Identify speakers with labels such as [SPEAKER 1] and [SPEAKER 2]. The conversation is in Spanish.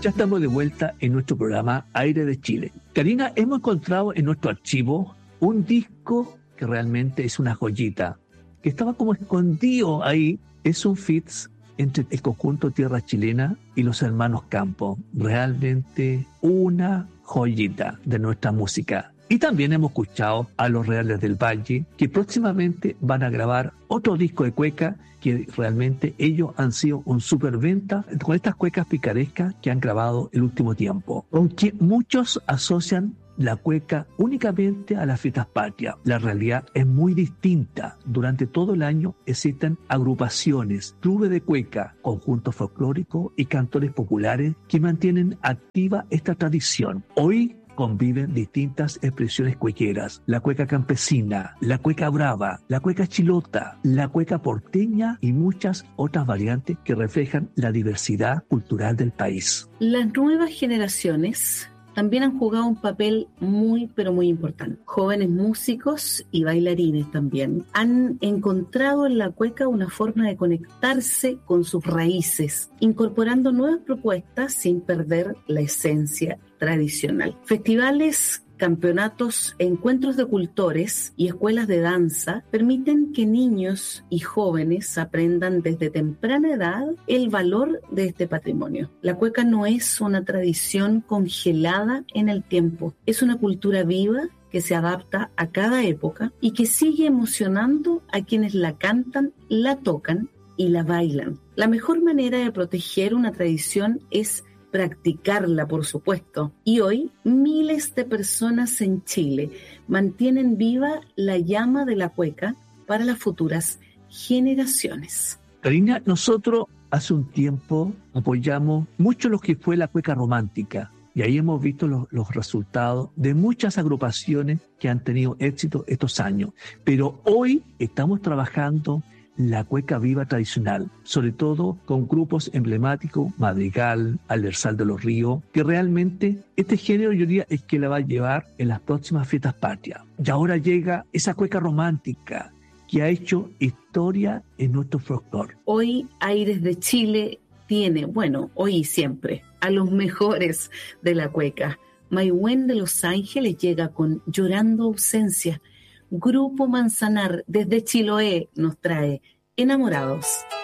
[SPEAKER 1] Ya estamos de vuelta en nuestro programa Aire de Chile. Karina, hemos encontrado en nuestro archivo un disco que realmente es una joyita, que estaba como escondido ahí. Es un feat entre el conjunto Tierra Chilena y los hermanos Campo. Realmente una joyita de nuestra música. Y también hemos escuchado a los Reales del Valle, que próximamente van a grabar otro disco de cueca, que realmente ellos han sido un superventa con estas cuecas picarescas que han grabado el último tiempo. Aunque muchos asocian la cueca únicamente a las fiestas patrias, la realidad es muy distinta. Durante todo el año existen agrupaciones, clubes de cueca, conjuntos folclóricos y cantores populares que mantienen activa esta tradición. Hoy conviven distintas expresiones cuequeras: la cueca campesina, la cueca brava, la cueca chilota, la cueca porteña y muchas otras variantes que reflejan la diversidad cultural del país.
[SPEAKER 2] Las nuevas generaciones también han jugado un papel muy, pero muy importante. Jóvenes músicos y bailarines también han encontrado en la cueca una forma de conectarse con sus raíces, incorporando nuevas propuestas sin perder la esencia tradicional. Festivales, campeonatos, encuentros de cultores y escuelas de danza permiten que niños y jóvenes aprendan desde temprana edad el valor de este patrimonio. La cueca no es una tradición congelada en el tiempo, es una cultura viva que se adapta a cada época y que sigue emocionando a quienes la cantan, la tocan y la bailan. La mejor manera de proteger una tradición es practicarla, por supuesto. Y hoy, miles de personas en Chile mantienen viva la llama de la cueca para las futuras generaciones.
[SPEAKER 1] Karina, nosotros hace un tiempo apoyamos mucho lo que fue la cueca romántica. Y ahí hemos visto los resultados de muchas agrupaciones que han tenido éxito estos años. Pero hoy estamos trabajando la cueca viva tradicional, sobre todo con grupos emblemáticos, Madrigal, Alversal de los Ríos, que realmente este género yo diría es que la va a llevar en las próximas fiestas patrias. Y ahora llega esa cueca romántica que ha hecho historia en nuestro folclore.
[SPEAKER 2] Hoy Aires de Chile tiene, bueno, hoy y siempre, a los mejores de la cueca. Maihuen de Los Ángeles llega con Llorando Ausencia. Grupo Manzanar desde Chiloé nos trae Enamorados.